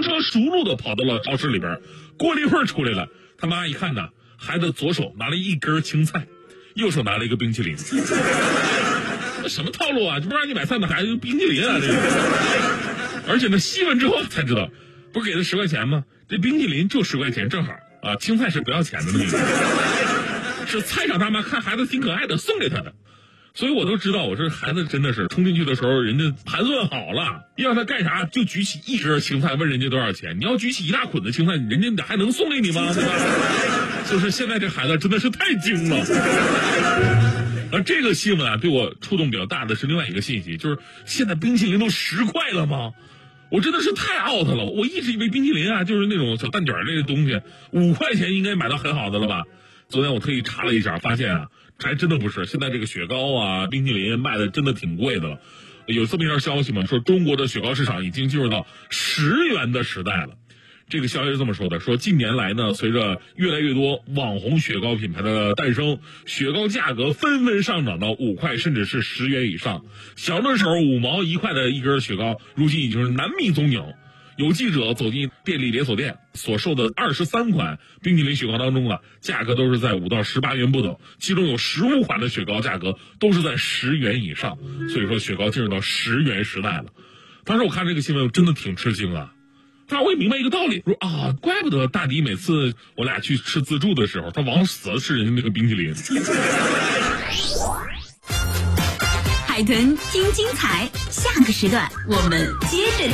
车熟路的跑到了超市里边，过了一会儿出来了，他妈一看呢，孩子左手拿了一根青菜，右手拿了一个冰淇淋。什么套路啊？这不让你买菜的孩子冰淇淋啊！这个，而且呢，细问之后才知道，不是给他10块钱吗？这冰淇淋就10块钱，正好啊，青菜是不要钱的那个，是菜场大妈看孩子挺可爱的送给他的。所以我都知道，我这孩子真的是冲进去的时候，人家盘算好了，要他干啥就举起一根青菜，问人家多少钱。你要举起一大捆的青菜，人家还能送给你吗？对吧？就是现在这孩子真的是太精了。而这个新闻啊，对我触动比较大的是另外一个信息，就是现在冰淇淋都10块了吗？我真的是太 out 了。我一直以为冰淇淋啊就是那种小蛋卷类的东西，5块钱应该买到很好的了吧？昨天我特意查了一下，发现啊，还真的不是。现在这个雪糕啊、冰淇淋卖的真的挺贵的了。有这么一条消息嘛，说中国的雪糕市场已经进入到10元的时代了。这个消息是这么说的，说近年来呢，随着越来越多网红雪糕品牌的诞生，雪糕价格纷纷上涨到5块甚至是10元以上。小的时候5毛1块的一根雪糕，如今已经是难觅踪影。有记者走进便利连锁店，所售的23款冰淇淋雪糕当中啊，价格都是在5到18元不等，其中有15款的雪糕价格都是在10元以上。所以说雪糕进入到10元时代了。当时我看这个新闻，我真的挺吃惊啊。但是我也明白一个道理，说啊，怪不得大迪每次我俩去吃自助的时候，他往死了吃人家那个冰淇淋。 海豚听精彩，下个时段我们接着